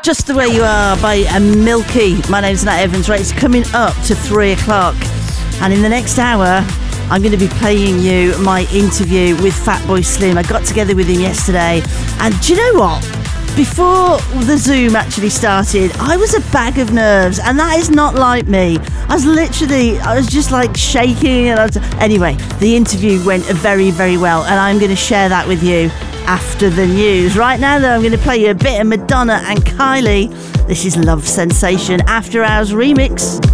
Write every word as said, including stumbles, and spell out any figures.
Just the Way You Are by uh, Milky. My name's Nat Evans. Right, it's coming up to three o'clock. And in the next hour, I'm going to be playing you my interview with Fatboy Slim. I got together with him yesterday. And do you know what? Before the Zoom actually started, I was a bag of nerves. And that is not like me. I was literally, I was just like shaking. And I was, anyway, the interview went very, very well. And I'm going to share that with you after the news. Right now, though, I'm going to play you a bit of Madonna and Kylie. This is Love Sensation After Hours Remix.